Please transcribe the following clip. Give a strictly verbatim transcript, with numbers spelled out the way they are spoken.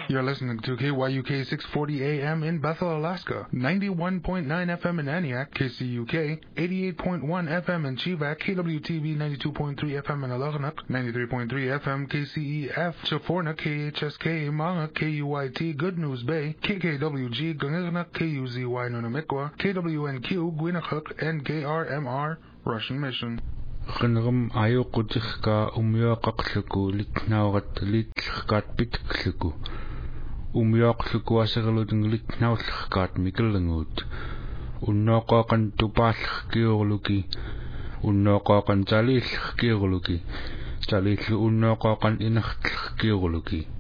You're listening to K Y U K six forty A M in Bethel, Alaska, ninety-one point nine F M in Aniak, K C U K, eighty-eight point one F M in Chivak, K W T V ninety-two point three F M in Alagnak, ninety-three point three F M K C E F, Chaforna, K H S K, Manga, K U I T, Good News Bay, K K W G, Gangirnak, K U Z Y, Nunamikwa, K W N Q, Gwinachuk, and K R M R, Russian Mission. Qinram ayuqutiqqa umiuaqaqluku litnaurat litlqaat pitkluku umiuaqluku aserlutin litnaullqaat mikellanguut unnoqaqan tupaallerkiurluki unnoqaqan talilllerkiurluki talillu unnoqaqan inertlerkiurluki